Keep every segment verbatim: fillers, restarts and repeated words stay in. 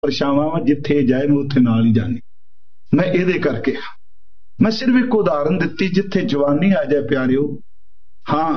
परछावां जिथे जाए मैं उत्थे नाल ही जानी। मैं इहदे करके मैं सिर्फ एक उदाहरण दित्ती जिथे जवानी आ जाए प्यारिओ। हाँ,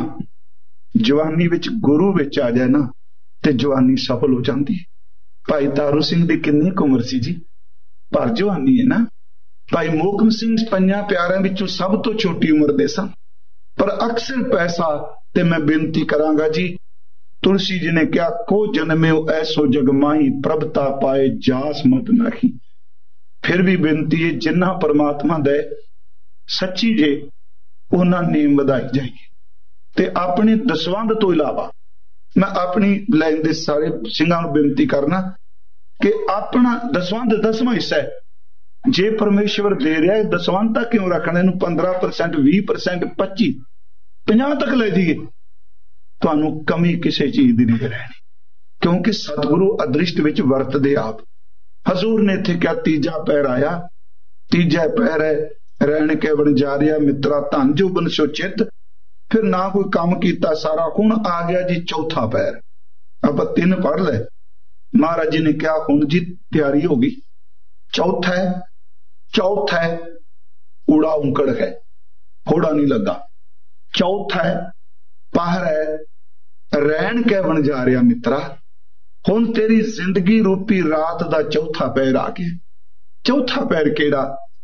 जवानी विच गुरु विच आ जाए ना ते जवानी सफल हो जाती है। भाई तारू सिंह दी किन्नी उम्र सी जी, पर जवानी है ना। भाई मोहकम सिंह पंजां प्यारिਆਂ विचों सब तो छोटी उम्र दे सन, पर अक्सर पैसा ते मैं बेनती करांगा जी। तुलसी जी ने क्या को जन्म्यो ऐसो जग माही प्रभता पाए जास मत नाही। फिर भी बेनती है जिन्ना परमात्मा दे सच्ची जे उन्हां नेम वधाई जाइए। ते अपनी दसवंध तो इलावा मैं अपनी लाइन दे सारे सिंघां नूं बेनती करना कि अपना दसवंध दसवां हिस्सा है। जे परमेश्वर दे रहा है दसवंध तक क्यों रखना, इहनूं पंद्रह परसेंट भी परसेंट पच्ची पचास तक ले जाइए, तुहानूं कमी किसी चीज की नहीं रहनी, क्योंकि सतगुरु अदृष्ट विच वरतदे आप। हजूर ने इत्थे क्या तीजा पैर आया, तीजा पैर है रहन के वणजारिया मित्रा धन जो बनसो चित। फिर ना कोई काम कीता सारा, हुण आ गया जी चौथा पैर। आप तीन पढ़ ले, महाराज जी ने क्या हुण जी तैयारी हो गई। चौथा है चौथा है उड़ा उंकड़ है, होड़ा नहीं लगा। चौथा है पहर है रहन के वणजारिया मित्रा। हुण तेरी जिंदगी रूपी रात दा चौथा पैर आ गया। चौथा पैर केड़ा?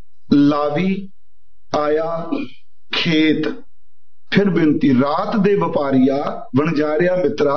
लावी आया खेत। फिर बेनती रात दे वपारिया वणजारिया मित्रा।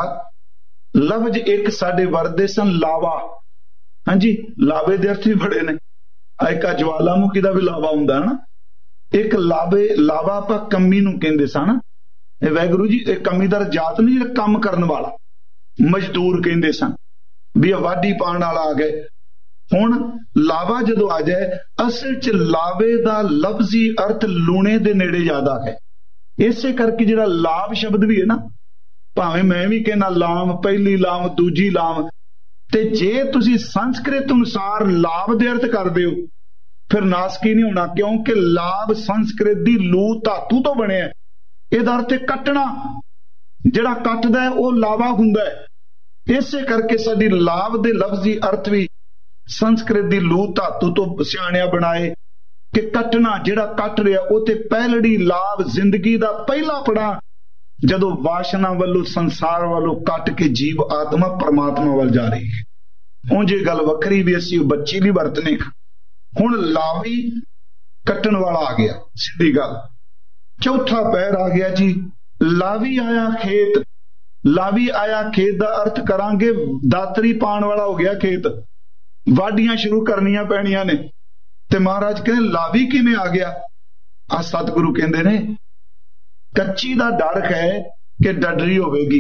लफ्ज एक साडे वरदे सन लावा। हाँ जी, लावे दे अर्थ भी बड़े ने। एक ज्वालामुखी दा भी लावा हुंदा ना। एक लावे लावा आपां कमी नूं कहंदे सन। वैगुरु जी एक कमीदार जात नहीं, जिहड़ा काम करन वाला मजदूर कहंदे सन भी वाढी पाण वाला आ गए। हुण लावा जदों आ जाए, असल च लावे दा लफ्जी अर्थ लूणे दे नेड़े ज्यादा है। इसे करके जिहड़ा लाभ शब्द भी है ना, भावें मैं भी कहना लाम पहली लाम दूजी लाम, ते जे तुसी संस्कृत अनुसार लाभ दे अर्थ करदे हो फिर नासकी नहीं होना, क्योंकि लाभ संस्कृत दी लू धातु तो बनिया। इहदा अर्थ कटना, जिहड़ा कटदा है वो लावा हुंदा है। इसे करके साडी लाभ दे लफ्जी अर्थ भी संस्कृत दी लू धातु तो सियाणिया बनाए कि कटना, जिहड़ा कट रहा वो ते पहलड़ी लाभ जिंदगी दा पहला पड़ा जदों वासना वालों संसार वालों कट के जीव आत्मा परमात्मा वाल जा रही है। उंज गल वखरी भी असी बच्ची भी वरतने। हुण लावी कटन वाला आ गया, सीधी गल। चौथा पैर आ गया जी लावी आया खेत। लावी आया खेत का अर्थ करांगे दातरी पाण वाला हो गया खेत, वाढियां शुरू करनियां पैणियां ने। ते महाराज कहते लावी किवें आ गया? आ सतगुरु कहंदे ने कच्ची दा डर है कि डडरी होवेगी,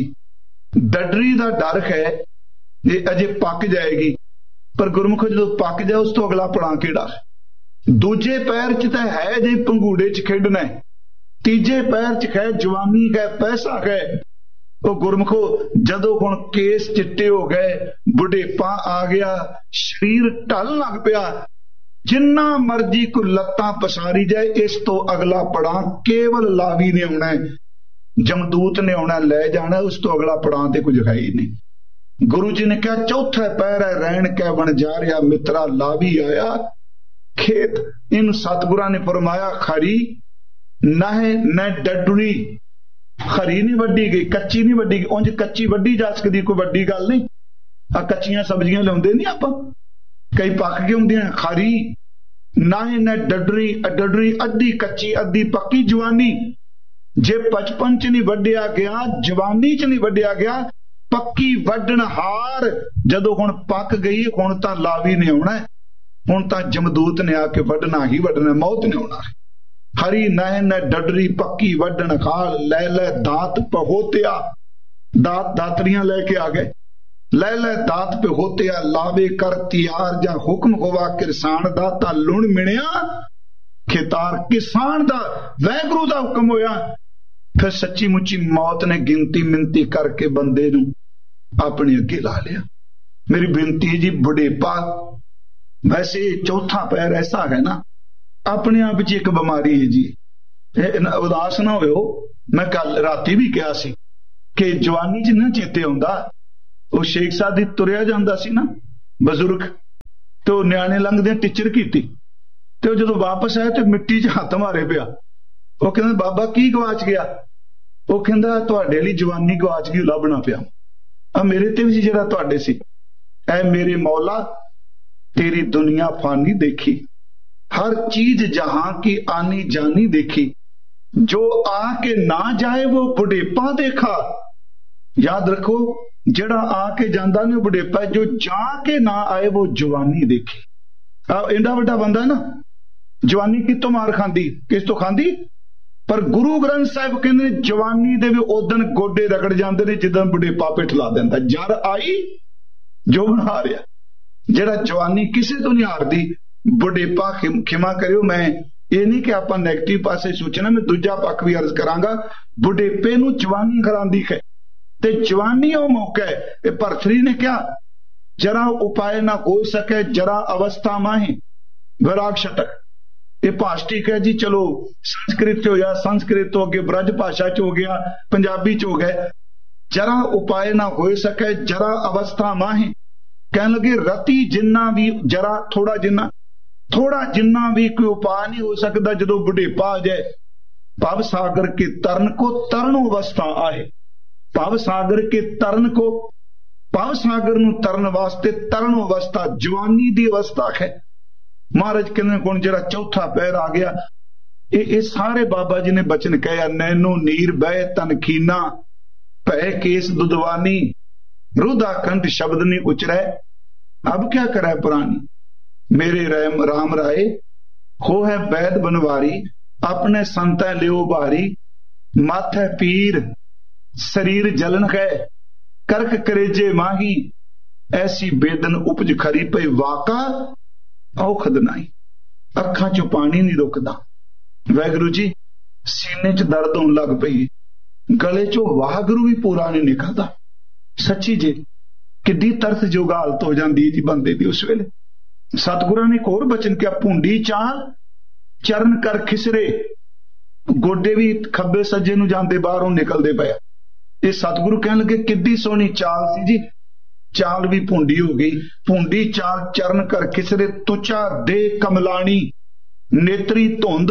डडरी दा डर है ये अजे पक जाएगी, पर गुरमुख जो पक जाए उस तो अगला पड़ा केड़ा? दूजे पैर च तां है जे पंगूड़े च खेडना है, तीजे पैर च है जवानी है पैसा है। वो गुरमुखो जदों हुण केस चिट्टे हो गए, बुढ़ेपा आ गया, शरीर ढल लग पिया, जिन्ना मर्जी को लत्तां पसारी जाए, इस तो अगला पड़ा केवल लावी ने आना है, जमदूत ने आना ले जाना, उस तो अगला पड़ा ते कुछ है ही नहीं। गुरु जी ने कहा चौथा पैर है रहन कै वणजारिया मित्रा। लावी आया खेत। इन सतगुरां ने फरमाया खरी न है न डडुरी। खरी नहीं वड्डी गई, कच्ची नहीं वड्डी गई। उंज कच्ची वड्डी जा सकदी, कोई वड्डी गल नहीं। आ कच्चियां सब्जियां लियाउंदे नहीं आपां, कई पक के हुंदियां। खरी ना है न डडरी। डडरी अद्धी कच्ची अद्धी पक्की जवानी। जे बचपन च नहीं वड्डिया गया, जवानी च नहीं वड्डिया गया, पक्की वड्डणहार जदों हुण पक गई, हुण तां लावी ने आउणा, हुण तां जमदूत ने आके वड्डना ही वड्डना, मौत ने आउणा। हरी नह न डडरी पक्की वड्डण खाल, लै लै दात पहोतिया। दात दातरियां लेके आ गए। लै लै दात पे होतिया लावे कर तियार, जा हुक्म होवा किसान दा ता लुण मिणिया खितार। किसान दा वैगुरु दा हुक्म होया। फिर सच्ची मुच्ची मौत ने गिनती मिनती करके बंदे नूं अपने अगे ला लिया। मेरी बेनती है जी, बुढ़ेपा वैसे चौथा पैर ऐसा है ना, अपने आप च एक बीमारी है जी। उदास ना होयो। मैं कल राती भी कहा सी कि जवानी च ना चेते आउंदा, वो शेख सादी तुरिया जांदा सी ना बजुर्ग, ਤੇ ਉਹ ਨਿਆਣੇ ਲੰਘਦੇ ਟੀਚਰ ਕੀਤੀ, ਤੇ ਉਹ ਜਦੋਂ ਵਾਪਸ ਆਇਆ ਤੇ ਮਿੱਟੀ 'ਚ ਹੱਥ ਮਾਰੇ ਪਿਆ। ਉਹ ਕਹਿੰਦਾ ਬਾਬਾ ਕੀ ਗਵਾਚ ਗਿਆ? ਉਹ ਕਹਿੰਦਾ ਤੁਹਾਡੇ ਲਈ ਜਵਾਨੀ ਗਵਾਚ ਗਈ, ਲੱਭਣਾ ਪਿਆ। ਆ ਮੇਰੇ ਤੇ ਵੀ ਜਿਹੜਾ ਤੁਹਾਡੇ ਸੀ। ਐ ਮੇਰੇ ਮੌਲਾ तेरी दुनिया फानी देखी, हर चीज जहां की आनी जानी देखी, जो आके ना जाए वो बुढ़ेपा देखा। याद रखो, जड़ा आके जांदा ने बुढ़ेपा, जो जाके ना आए वो जवानी देखी। एडा वड्डा बंदा ना, जवानी कितों मार खांदी, किस तो खांदी? पर गुरु ग्रंथ साहिब कहते जवानी दे भी उदन गोडे रगड़ जाते ने जिदन बुढ़ेपा पिठला देंदा। जर आई जो बना रहा, ਜਿਹੜਾ ਜਵਾਨੀ ਕਿਸੇ ਤੋਂ ਨਹੀਂ ਹਾਰਦੀ, बुढ़ेपा खिमा करियो। मैं ये नहीं कि आप नैगेटिव पासे सोचना, मैं दूजा पक्ष भी अर्ज करांगा। बुढ़ेपे नूं जवानी करांदी है, ते जवानी वो मौका है। ये भरथरी ने क्या, जरा उपाय ना हो सके जरा अवस्था माही, विराग शतक। ये भाष्टिक है जी, चलो संस्कृत हो गया, संस्कृत तो अगे ब्रज भाषा च हो गया, पंजाबी च हो गया। जरा उपाय ना हो सके जरा अवस्था माही, कहने लगे रति जिन्ना भी जरा थोड़ा जिन्ना थोड़ा जिन्ना भी कोई उपाय नहीं हो सकता। जो बुढ़ेपा आ जाए, भव सागर के तरन को तरन अवस्था आए, भव सागर के तरन को, भव सागर नूं तरन वास्ते तरन अवस्था जवानी दी अवस्था है। महाराज कहने कौन जरा चौथा पैर आ गया। ये, ये सारे बाबा जी ने बचन कहा, नैनो नीर बह तन खीना, भय केस दुदवानी, रुदा कंठ शब्द नहीं उचरै, अब क्या करे पुरानी। मेरे राम राम राय हो है वैद बनवारी, अपने संत लियो भारी, माथे पीर शरीर जलन है, करक करेजे माही, ऐसी बेदन उपज खरी पई, वाका औखद नाई। अखां चों पानी नहीं रुकदा। वाहिगुरू जी सीने च दर्द होने लग पई, गले चों वाहगुरू भी पूरा नहीं निकलदा। सच्ची जी किड्डी तरस जो हालत हो जाती जी बंदे दी उस वेले। सतगुरां ने एक होर बचन किया, भूंडी चाल चरण कर खिसरे, गोडे भी खब्बे सज्जे नूं जांदे बाहरों निकलदे पए। ये सतगुरु कहण लगे किड्डी सोहनी चाल सी जी, चाल भी भूंडी हो गई। भूंडी चाल चरण कर खिसरे, तुचा दे कमलाणी, नेत्री धुंध,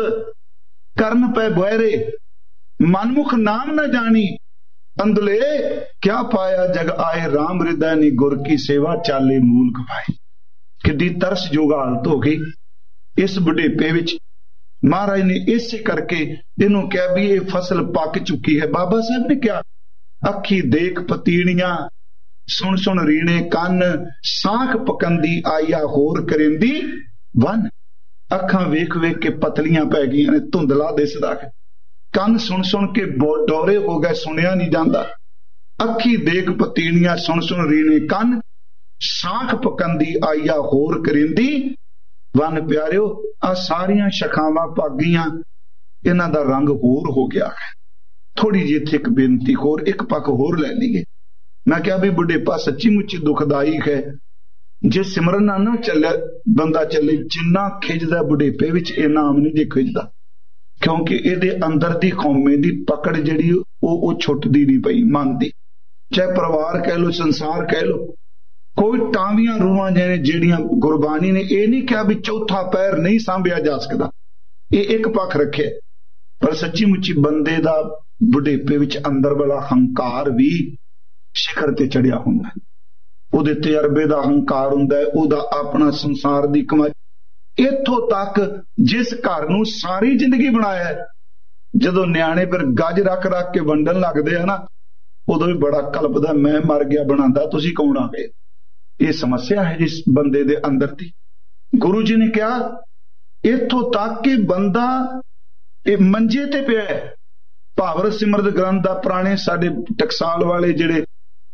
करन पै बहरे, मनमुख नाम न जानी, अंदले क्या पाया जग आए, राम हृदय ने गुर की सेवा, चाले मूल गवाए। किड्डी तरस जो हालत हो गई इस बुढ़ेपे विच। महाराज ने इस करके इन्हों कहा भी ये फसल पक चुकी है। बाबा साहब ने क्या, अखी देख पतीणियां, सुन सुन रीणे कन, साख पकंदी आया होर करेंदी वन। अखां वेख वेख के पतलियां पै गई ने, धुंधला दिसदा है, कन सुन सुन के डोरे हो गए, सुनिया नहीं जाता। अखी देख पतीणियां, सुन सुन रीने कन, साख पकंदी आईया होर करिंदी वन। प्यारियो आ सारियां शखावां भागियां, इन्हां दा रंग होर हो गया है। थोड़ी जी इत्थे एक बेनती होर, एक पक होर लै लईए। मैं क्या भी बुढ़ेपा सच्ची मुच्ची दुखदाई है। जे सिमरन ना ना चले बंदा चले, जिन्ना खिजदा बुढ़ेपे विच इन्ना आम नहीं जे खिजदा, क्योंकि ये अंदर दी कौमे दी पकड़ जिहड़ी वो छुटदी नहीं पई मन दी। चाहे परिवार कह लो, संसार कह लो, कोई टावियां रूहां जिहड़ियां गुरबाणी ने ये नहीं कहा भी चौथा पैर नहीं सांभिया जा सकता, ये एक पक्ष रखे। पर सच्ची मुच्ची बंदे दा बुढ़ेपे विच अंदर वाला हंकार भी शिखर ते चढ़िया हुंदा है। उहदे तजर्बे दा हंकार हुंदा है, उहदा अपना संसार दी कमाई। इथों तक जिस घर नूं सारी जिंदगी बनाया है, जदों न्याणे फिर गज रख रख के वंडन लगदे है ना, उदों भी बड़ा कलपदा, मैं मर गया बनांदा, तुसीं कौन आ गए। ये समस्या है जिस बंदे दे अंदर दी। गुरु जी ने कहा इथों तक कि बंदा ये मंजे ते पिया है। भावर सिमरत ग्रंथ दा पुराने साडे टकसाल वाले जिहड़े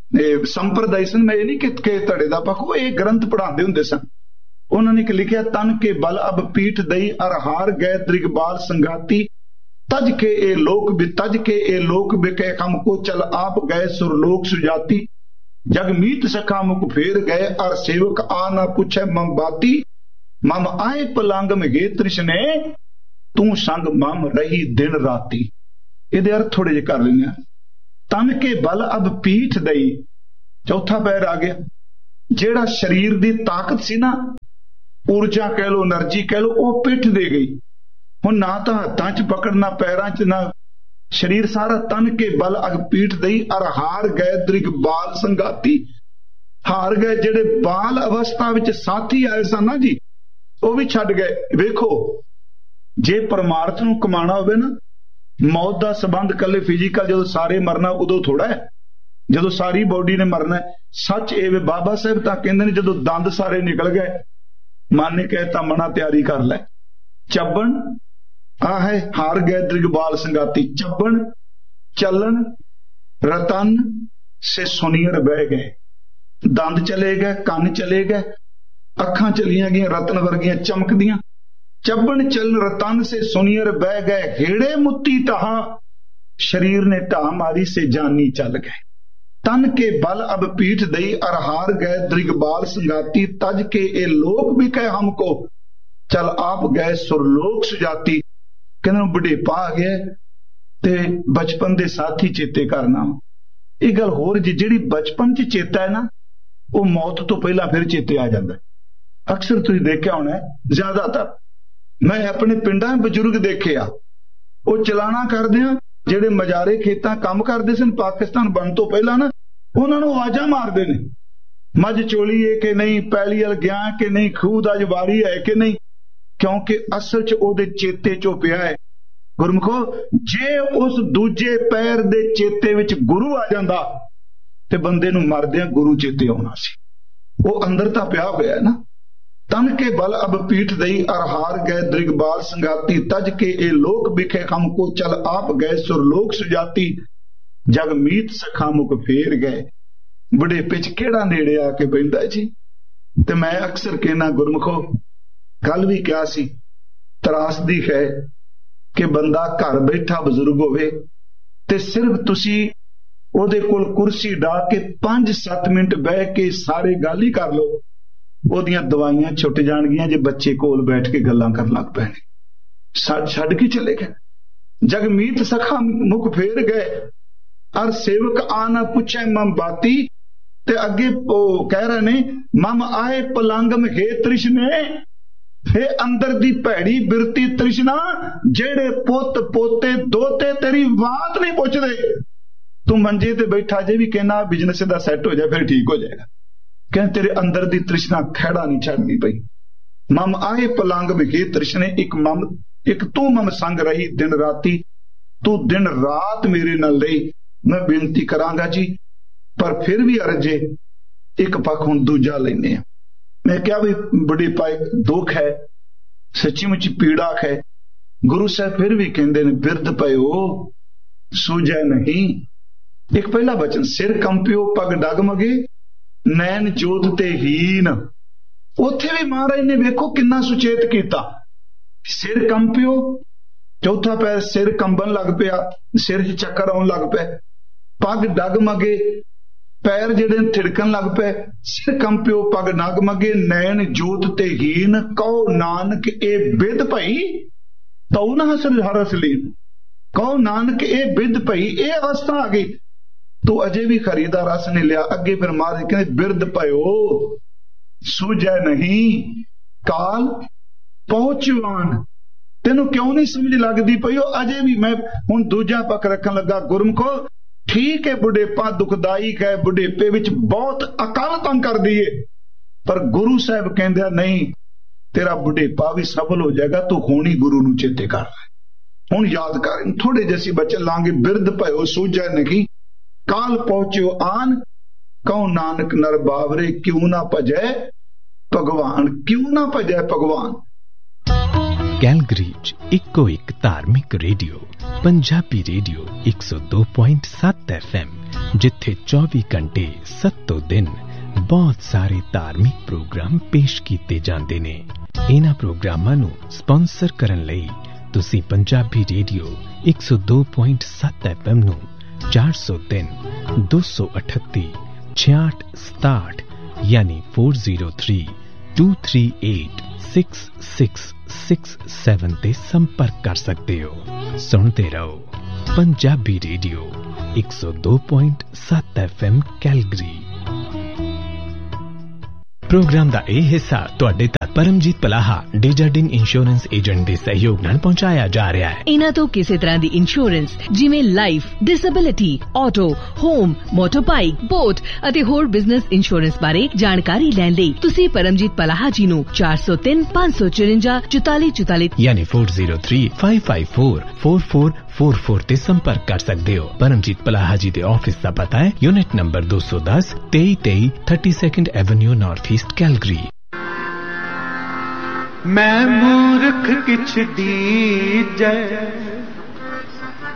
संप्रदाय सन, मैं ये नहीं कि धड़े दा पक्ष, वो ये ग्रंथ पढ़ाते हुंदे सन। उन्होंने लिखा तन के बल अब पीठ दई अर हार गए त्रिगबाल संगाती, तज के ए लोक भी तज के ए लोक बिके हमको चल आप गए सुरलोक सुजाती, जगमीत सखा मुख फेर गए अर सेवक आ ना पूछे मम बाती, मम आए पलंग में गे तृष्णे तू संग मम रही दिन राती। ये अर्थ थोड़े जे कर लेने। तन के बल अब पीठ दई, चौथा पैर आ गया। जेड़ा शरीर दी ताकत सी ना, ਊਰਜਾ ਕਹਿ ਲਓ, એનર્ਜੀ ਕਹਿ ਲਓ, ਉਹ ਪਿੱਠ ਦੇ ਗਈ। ਹੁਣ ਨਾ ਤਾਂ ਹੱਥਾਂ 'ਚ ਪਕੜ, ਨਾ ਪੈਰਾਂ 'ਚ, ਨਾ ਸਰੀਰ, ਸਾਰਾ ਤਨ ਕੇ ਬਲ ਅਗ ਪੀਠ ਦਈ। ਅਰ ਹਾਰ ਗਏ ਦ੍ਰਿਗ ਬਾਲ ਸੰਗਾਤੀ। ਹਾਰ ਗਏ ਜਿਹੜੇ ਬਾਲ ਅਵਸਥਾ ਵਿੱਚ ਸਾਥੀ ਆਏ ਸਨ ਨਾ ਜੀ, ਉਹ ਵੀ ਛੱਡ ਗਏ। ਵੇਖੋ, ਜੇ ਪਰਮਾਰਥ ਨੂੰ ਕਮਾਉਣਾ ਹੋਵੇ ਨਾ, ਮੌਤ ਦਾ ਸੰਬੰਧ ਕੱਲੇ ਫਿਜ਼ੀਕਲ, ਜਦੋਂ ਸਾਰੇ ਮਰਨਾ ਉਦੋਂ ਥੋੜਾ ਹੈ, ਜਦੋਂ ਸਾਰੀ ਬੋਡੀ ਨੇ ਮਰਨਾ। ਸੱਚ ਇਹ ਵੇ, ਬਾਬਾ ਸਾਹਿਬ ਤਾਂ ਕਹਿੰਦੇ ਨੇ ਜਦੋਂ ਦੰਦ ਸਾਰੇ ਨਿਕਲ ਗਏ, ਮਨ ਨੇ ਕਹਿਤਾ ਮਨਾ ਤਿਆਰੀ ਕਰ ਲੈ। ਚੱਬਣ ਆ ਹੈ ਹਾਰ ਗਏ ਦ੍ਰਿਗ ਬਾਲ ਸੰਗਾਤੀ। ਚੱਬਣ, ਚੱਲਣ, ਰਤਨ ਸੇ ਸੁਨੀਰ ਬਹਿ ਗਏ। ਦੰਦ ਚਲੇ ਗਏ, ਕੰਨ ਚਲੇ ਗਏ, ਅੱਖਾਂ ਚਲੀਆਂ ਗਈਆਂ ਰਤਨ ਵਰਗੀਆਂ ਚਮਕਦੀਆਂ। ਚੱਬਣ ਚੱਲਣ ਰਤਨ ਸੇ ਸੁਨੀਰ ਬਹਿ ਗਏ। ਹੇੜੇ ਮੁੱਤੀ ਢਾਹ ਸ਼ਰੀਰ ਨੇ ਢਾਹ ਮਾਰੀ ਸੇ ਜਾਨੀ ਚੱਲ ਗਏ। ਤਨ ਕੇ ਬਲ ਅਬ ਪੀਠ ਦਈ। ਅਰ ਹਾਰ ਗਏ ਦ੍ਰਿਗ ਬਾਲ ਸੰਗਾਤੀ। ਤਜ ਕੇ ਇਹ ਲੋਕ ਵੀ ਕਹੇ ਹਮਕੋ ਚਲ ਆਪ ਗਏ ਸੁਰਲੋਕ ਸੁਜਾਤੀ। ਕਹਿੰਦੇ ਬੁਢੇਪਾ ਆ ਗਿਆ ਤੇ ਬਚਪਨ ਦੇ ਸਾਥੀ ਚੇਤੇ ਕਰਨਾ। ਇਹ ਗੱਲ ਹੋਰ ਜੀ, ਜਿਹੜੀ ਬਚਪਨ 'ਚ ਚੇਤਾ ਹੈ ਨਾ, ਉਹ ਮੌਤ ਤੋਂ ਪਹਿਲਾਂ ਫਿਰ ਚੇਤੇ ਆ ਜਾਂਦਾ। ਅਕਸਰ ਤੁਸੀਂ ਦੇਖਿਆ ਹੋਣਾ, ਜ਼ਿਆਦਾਤਰ ਮੈਂ ਆਪਣੇ ਪਿੰਡਾਂ ਬਜ਼ੁਰਗ ਦੇਖੇ ਆ, ਉਹ ਚਲਾਣਾ ਕਰਦੇ ਆ, ਜਿਹੜੇ ਮਜਾਰੇ ਖੇਤਾਂ ਕੰਮ ਕਰਦੇ ਸਨ ਪਾਕਿਸਤਾਨ ਬਣਨ ਤੋਂ ਪਹਿਲਾਂ ਨਾ, ਉਹਨਾਂ ਨੂੰ ਆਵਾਜ਼ਾਂ ਮਾਰਦੇ ਨੇ, ਮੱਝ ਚੋਲੀ ਹੈ ਕਿ ਨਹੀਂ, ਪੈਲੀ ਵੱਲ ਗਿਆ ਕਿ ਨਹੀਂ, ਖੂਹ ਦਾ ਜਵਾਰੀ ਹੈ ਕਿ ਨਹੀਂ, ਕਿਉਂਕਿ ਅਸਲ 'ਚ ਉਹਦੇ ਚੇਤੇ 'ਚੋਂ ਪਿਆ ਹੈ। ਗੁਰਮੁਖੋ, ਜੇ ਉਸ ਦੂਜੇ ਪੈਰ ਦੇ ਚੇਤੇ ਵਿੱਚ ਗੁਰੂ ਆ ਜਾਂਦਾ ਤੇ ਬੰਦੇ ਨੂੰ ਮਰਦਿਆਂ ਗੁਰੂ ਚੇਤੇ ਆਉਣਾ ਸੀ। ਉਹ ਅੰਦਰ ਤਾਂ ਪਿਆ ਹੋਇਆ ਹੈ ਨਾ। ਤਨ ਕੇ ਬਲ ਅਬ ਪੀਠ ਦਈ। ਅਰ ਹਾਰ ਗਏ ਦ੍ਰਿਗ ਬਾਲ ਸੰਗਾਤੀ। ਤਜ ਕੇ ਇਹ ਲੋਕ ਵਿਖੇ ਹਮਕੋ ਚਲ ਆਪ ਗਏ ਸੁਰਲੋਕ ਸੁਜਾਤੀ। ਜਗ ਮੀਤ ਸਖਾ ਮੁਕ ਫੇਰ ਗਏ। ਬੁਢੇਪੇ 'ਚ ਕਿਹੜਾ ਨੇੜੇ ਆ ਕੇ ਬਹਿੰਦਾ ਜੀ। ਤੇ ਮੈਂ ਅਕਸਰ ਕਹਿਣਾ ਗੁਰਮੁਖੋ, ਕੱਲ ਵੀ ਕਿਹਾ ਸੀ, ਤਰਾਸਦੀ ਹੈ ਕਿ ਬੰਦਾ ਘਰ ਬੈਠਾ ਬਜ਼ੁਰਗ ਹੋਵੇ ਤੇ ਸਿਰਫ ਤੁਸੀਂ ਉਹਦੇ ਕੋਲ ਕੁਰਸੀ ਢਾ ਕੇ ਪੰਜ ਸੱਤ ਮਿੰਟ ਬਹਿ ਕੇ ਸਾਰੇ ਗੱਲ ਹੀ ਕਰ ਲਓ, ਉਹਦੀਆਂ ਦਵਾਈਆਂ ਛੁੱਟ ਜਾਣਗੀਆਂ ਜੇ ਬੱਚੇ ਕੋਲ ਬੈਠ ਕੇ ਗੱਲਾਂ ਕਰਨ ਲੱਗ ਪੈਣੇ। ਛੱਡ ਛੱਡ ਕੇ ਚਲੇ ਗਏ। ਜਗਮੀਤ ਸਖਾ ਮੁਖ ਫੇਰ ਗਏ। ਅਰ ਸੇਵਕ ਆ ਨਾ ਪੁੱਛੇ ਮਮ ਬਾਤੀ। ਤੇ ਅੱਗੇ ਉਹ ਕਹਿ ਰਹੇ ਨੇ, ਮਮ ਆਏ ਪਲੰਗਮ ਹੈ ਤ੍ਰਿਸ਼ਨੇ। ਫੇ ਅੰਦਰ ਦੀ ਭੈੜੀ ਬਿਰਤੀ ਤ੍ਰਿਸ਼ਨਾ। ਜਿਹੜੇ ਪੁੱਤ ਪੋਤੇ ਦੋਤੇ ਤੇਰੀ ਬਾਤ ਨਹੀਂ ਪੁੱਛਦੇ। ਤੂੰ ਮੰਜੇ ਤੇ ਬੈਠਾ ਜੇ ਵੀ ਕਹਿਣਾ ਬਿਜ਼ਨਸ ਦਾ ਸੈੱਟ ਹੋ ਜਾਏ ਫਿਰ ਠੀਕ ਹੋ ਜਾਏਗਾ, ਕਹਿੰਦੇ ਤੇਰੇ ਅੰਦਰ ਦੀ ਤ੍ਰਿਸ਼ਨਾ ਖਹਿੜਾ ਨਹੀਂ ਛੱਡਦੀ ਪਈ। ਮਮ ਆਏ ਪਲੰਗ ਵਿਖੇ ਤ੍ਰਿਸ਼ਨੇ। ਇੱਕ ਮਮ ਇੱਕ ਤੂੰ ਮਮ ਸੰਗ ਰਹੀ ਦਿਨ ਰਾਤੀ। ਤੂੰ ਦਿਨ ਰਾਤ ਮੇਰੇ ਨਾਲ ਰਹੀ। ਮੈਂ ਬੇਨਤੀ ਕਰਾਂਗਾ ਜੀ, ਪਰ ਫਿਰ ਵੀ ਅਰਜੇ ਇੱਕ ਪੱਖ ਹੁਣ ਦੂਜਾ ਲੈਨੇ ਆ। ਮੈਂ ਕਿਹਾ ਵੀ ਬੁਢੇਪਾ ਦੁੱਖ ਹੈ, ਸੱਚੀ ਮੁੱਚੀ ਪੀੜਾ ਹੈ। ਗੁਰੂ ਸਾਹਿਬ ਫਿਰ ਵੀ ਕਹਿੰਦੇ ਨੇ, ਬਿਰਧ ਪਇਓ ਸੂਝੈ ਨਹੀਂ। ਇੱਕ ਪਹਿਲਾ ਬਚਨ, ਸਿਰ ਕੰਪਿਓ ਪਗ ਡਗਮਗੇ ਨੈਣ ਜੋਤ ਤੇ ਹੀਨ। ਉੱਥੇ ਵੀ ਮਹਾਰਾਜ ਨੇ ਵੇਖੋ ਕਿੰਨਾ ਸੁਚੇਤ ਕੀਤਾ। ਸਿਰ ਕੰਪਿਓ, ਚੌਥਾ ਪੈਰ ਸਿਰ ਕੰਬਣ ਲੱਗ ਪਿਆ, ਸਿਰ 'ਚ ਚੱਕਰ ਆਉਣ ਲੱਗ ਪਏ। ਪਗ ਡਗਮਗੇ, ਪੈਰ ਜਿਹੜੇ ਥਿੜਕਣ ਲੱਗ ਪਏ। ਸਿਰ ਕੰਪਿਓ ਪਗ ਡਗਮਗੇ ਨੈਣ ਜੋਤ ਤੇ ਹੀਨ। ਕਹੋ ਨਾਨਕ ਇਹ ਬਿਦ ਭਈ ਤਉ ਨਾ ਹਸਰ ਹਰਸ ਲੀਨ। ਕਹੋ ਨਾਨਕ ਇਹ ਬਿਦ ਭਈ, ਇਹ ਅਵਸਥਾ ਆ ਗਈ, ਤੂੰ ਅਜੇ ਵੀ ਖਰੀ ਦਾ ਰਸ ਨਹੀਂ ਲਿਆ। ਅੱਗੇ ਫਿਰ ਮਹਾਰਾਜ ਕਹਿੰਦੇ, ਬਿਰਧ ਭਇਓ ਸੂਝੈ ਨਹੀਂ ਕਾਲ ਪਹੁੰਚਵਾਨ। ਤੈਨੂੰ ਕਿਉਂ ਨਹੀਂ ਸਮਝ ਲੱਗਦੀ ਪਈ? ਉਹ ਅਜੇ ਵੀ, ਮੈਂ ਹੁਣ ਦੂਜਾ ਪੱਖ ਰੱਖਣ ਲੱਗਾ ਗੁਰਮੁਖੋ। ਠੀਕ ਹੈ, ਬੁਢੇਪਾ ਦੁਖਦਾਇਕ ਹੈ, ਬੁਢੇਪੇ ਵਿੱਚ ਬਹੁਤ ਅਕਾਲ ਤੰਗ ਕਰਦੀ ਏ, ਪਰ ਗੁਰੂ ਸਾਹਿਬ ਕਹਿੰਦੇ ਆ ਨਹੀਂ, ਤੇਰਾ ਬੁਢੇਪਾ ਵੀ ਸਫਲ ਹੋ ਜਾਏਗਾ। ਤੂੰ ਹੋਣੀ ਗੁਰੂ ਨੂੰ ਚੇਤੇ ਕਰ ਲੈ। ਹੁਣ ਯਾਦ ਕਰ, ਥੋੜੇ ਜਿਹੇ ਅਸੀਂ ਬੱਚੇ ਲਾਂਗੇ। ਬਿਰਧ ਭਇਓ ਸੂਝੈ ਨਹੀਂ ਕਾਲ ਪਹੁੰਚਿਓ ਆਨ। ਕਹੋ ਨਾਨਕ ਨਰ ਬਾਵਰੇ ਕਿਉਂ ਨਾ ਭਜੈ ਭਗਵਾਨ। ਕਿਉਂ ਨਾ ਭਜੈ ਭਗਵਾਨ। ਕੈਲਗਰੀ 'ਚ ਇੱਕੋ ਇੱਕ ਧਾਰਮਿਕ ਰੇਡੀਓ, ਪੰਜਾਬੀ ਰੇਡੀਓ ਇੱਕ ਸੌ ਦੋ ਪੁਆਇੰਟ ਸੱਤ ਐਫ ਐਮ, ਜਿੱਥੇ ਚੌਵੀ ਘੰਟੇ ਸੱਤੋਂ ਦਿਨ ਬਹੁਤ ਸਾਰੇ ਧਾਰਮਿਕ ਪ੍ਰੋਗਰਾਮ ਪੇਸ਼ ਕੀਤੇ ਜਾਂਦੇ ਨੇ। ਇਹਨਾਂ ਪ੍ਰੋਗਰਾਮਾਂ ਨੂੰ ਸਪਾਂਸਰ ਕਰਨ ਲਈ ਤੁਸੀਂ ਪੰਜਾਬੀ ਰੇਡੀਓ ਇੱਕ ਸੌ ਦੋ ਪੁਆਇੰਟ ਸੱਤ ਐਫ ਐਮ ਨੂੰ ਚਾਰ ਸੌ ਤਿੰਨ ਦੋ ਸੌ ਅਠੱਤੀ ਛਿਆਹਠ ਸਤਾਹਠ ਯਾਨੀ ਚਾਰ ਜ਼ੀਰੋ ਤਿੰਨ ਦੋ ਤਿੰਨ ਅੱਠ ਛੇ ਛੇ ਛੇ ਸੱਤ ਤੇ ਸੰਪਰਕ ਕਰ ਸਕਦੇ ਹੋ। ਸੁਣਦੇ ਰਹੋ ਪੰਜਾਬੀ ਰੇਡੀਓ ਇੱਕ ਸੌ ਦੋ ਪੁਆਇੰਟ ਸੱਤ ਐਫ ਐਮ ਕੈਲਗਰੀ। ਪ੍ਰੋਗਰਾਮ ਦਾ ਇਹ ਹਿੱਸਾ ਤੁਹਾਡੇ ਤੱਕ परमजीत पलाहा डेजार्डिन इंश्योरेंस एजेंट ਦੇ ਸਹਿਯੋਗ ਨਾਲ ਪਹੁੰਚਾਇਆ ਜਾ ਰਿਹਾ ਹੈ। ਇਹਨਾਂ ਤੋਂ ਕਿਸੇ ਤਰ੍ਹਾਂ ਦੀ ਇੰਸ਼ੋਰੈਂਸ ਜਿਵੇਂ life, disability, auto, home, ਮੋਟਰਬਾਈਕ, boat ਅਤੇ ਹੋਰ ਬਿਜ਼ਨਸ ਇੰਸ਼ੋਰੈਂਸ ਬਾਰੇ ਜਾਣਕਾਰੀ ਲੈਣ ਲਈ ਤੁਸੀਂ ਪਰਮਜੀਤ ਪਲਾਹਾ ਜੀ ਨੂੰ ਚਾਰ ਸੌ ਤਿੰਨ ਪੰਜ ਸੌ ਚੁਰੰਜਾ ਚੁਤਾਲੀ ਚੁਤਾਲੀ ਯਾਨੀ ਚਾਰ ਜ਼ੀਰੋ ਤਿੰਨ ਪੰਜ ਪੰਜ ਚਾਰ ਚਾਰ ਚਾਰ ਚਾਰ ਚਾਰ ਤੇ ਸੰਪਰਕ ਕਰ ਸਕਦੇ ਹੋ। ਪਰਮਜੀਤ ਪਲਾਹਾ ਜੀ ਦੇ ਆਫਿਸ ਦਾ ਪਤਾ ਹੈ ਯੂਨਿਟ ਨੰਬਰ ਦੋ ਸੌ ਦਸ ਤੇਈ ਤੇਈ thirty-second avenue north East Calgary. मैं मूर्ख किछ दीजै